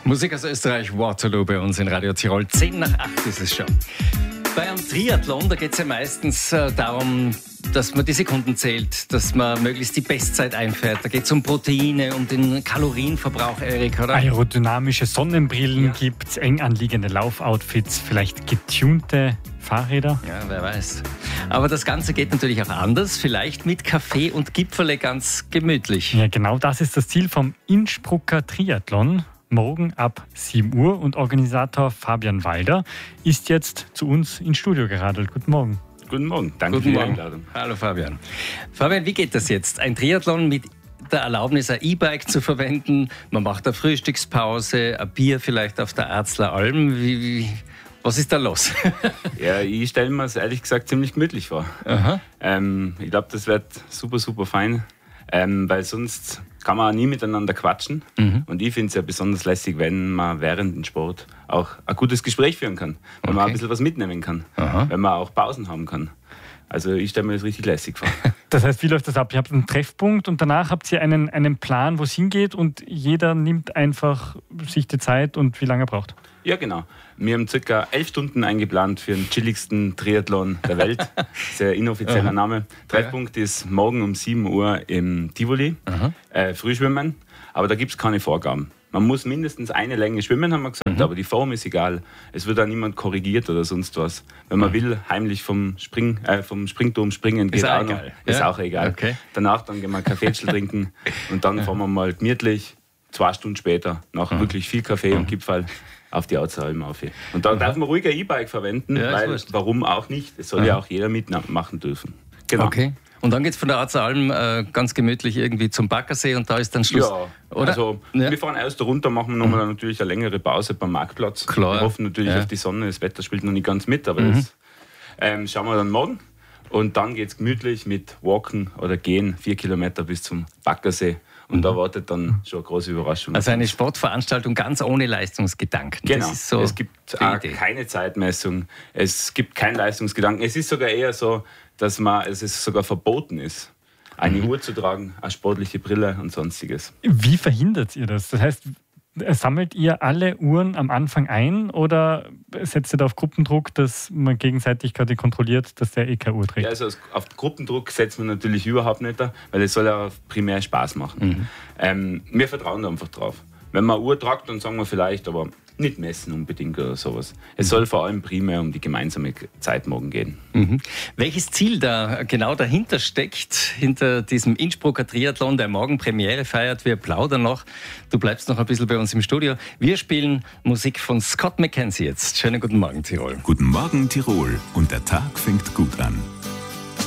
Musik aus Österreich, Waterloo bei uns in Radio Tirol. 7 nach 8 ist es schon. Bei einem Triathlon, da geht es ja meistens darum, dass man die Sekunden zählt, dass man möglichst die Bestzeit einfährt. Da geht es um Proteine, um den Kalorienverbrauch, Erik, oder? Aerodynamische Sonnenbrillen gibt's, eng anliegende Laufoutfits, vielleicht getunte Fahrräder. Ja, wer weiß. Aber das Ganze geht natürlich auch anders, vielleicht mit Kaffee und Gipferle ganz gemütlich. Ja, genau das ist das Ziel vom Innsbrucker Triathlon. Morgen ab 7 Uhr und Organisator Fabian Walder ist jetzt zu uns ins Studio geradelt. Guten Morgen. Guten Morgen, danke für die Einladung. Hallo Fabian. Fabian, wie geht das jetzt? Ein Triathlon mit der Erlaubnis, ein E-Bike zu verwenden. Man macht eine Frühstückspause, ein Bier vielleicht auf der Arzler Alm. Was ist da los? Ja, ich stelle mir es ehrlich gesagt ziemlich gemütlich vor. Ich glaube, das wird super, super fein, weil sonst kann man nie miteinander quatschen. Und ich finde es ja besonders lässig, wenn man während dem Sport auch ein gutes Gespräch führen kann, wenn man ein bisschen was mitnehmen kann, wenn man auch Pausen haben kann. Also ich stelle mir das richtig lässig vor. Das heißt, wie läuft das ab? Ihr habt einen Treffpunkt und danach habt ihr einen Plan, wo es hingeht und jeder nimmt einfach sich die Zeit und wie lange er braucht? Ja, genau. Wir haben ca. 11 Stunden eingeplant für den chilligsten Triathlon der Welt. Sehr inoffizieller Name. Treffpunkt ist morgen um 7 Uhr im Tivoli. Frühschwimmen. Aber da gibt es keine Vorgaben. Man muss mindestens eine Länge schwimmen, haben wir gesagt, aber die Form ist egal. Es wird auch niemand korrigiert oder sonst was. Wenn man will, heimlich vom Springturm springen, geht auch noch. Ist auch egal. Okay. Danach dann gehen wir Kaffeetschel trinken und dann fahren wir mal gemütlich 2 Stunden später nach wirklich viel Kaffee und Gipfel auf die Alm auf. Und da darf man ruhiger E-Bike verwenden, weil warum auch nicht? Es soll ja auch jeder mitmachen dürfen. Genau. Okay. Und dann geht es von der Arzler Alm ganz gemütlich irgendwie zum Baggersee und da ist dann Schluss. Ja, oder? Also wir fahren erst runter, machen wir nochmal natürlich eine längere Pause beim Marktplatz. Klar. Wir hoffen natürlich auf die Sonne, das Wetter spielt noch nicht ganz mit, aber das schauen wir dann morgen. Und dann geht es gemütlich mit Walken oder Gehen 4 Kilometer bis zum Baggersee. Und da wartet dann schon eine große Überraschung. Also eine Sportveranstaltung ganz ohne Leistungsgedanken. Genau, das ist so es gibt keine Zeitmessung, es gibt keinen Leistungsgedanken. Es ist sogar eher so, dass es sogar verboten ist, eine Uhr zu tragen, eine sportliche Brille und sonstiges. Wie verhindert ihr das? Das heißt, sammelt ihr alle Uhren am Anfang ein oder setzt ihr da auf Gruppendruck, dass man gegenseitig gerade kontrolliert, dass der keine Uhr trägt? Ja, also auf Gruppendruck setzt man natürlich überhaupt nicht, weil es soll ja primär Spaß machen. Wir vertrauen da einfach drauf. Wenn man eine Uhr tragt, dann sagen wir vielleicht, aber nicht messen unbedingt oder sowas. Es soll vor allem primär um die gemeinsame Zeit morgen gehen. Welches Ziel da genau dahinter steckt, hinter diesem Innsbrucker Triathlon, der morgen Premiere feiert? Wir plaudern noch. Du bleibst noch ein bisschen bei uns im Studio. Wir spielen Musik von Scott McKenzie jetzt. Schönen guten Morgen, Tirol. Guten Morgen, Tirol. Und der Tag fängt gut an.